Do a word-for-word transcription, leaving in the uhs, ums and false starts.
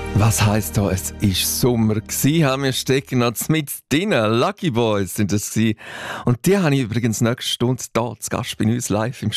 Was heisst da, es war Sommer gsi, haben wir stecken noch mit drinnen. Lucky Boys sind es gsi. Und die habe ich übrigens nächste Stunde hier zu Gast bei uns live im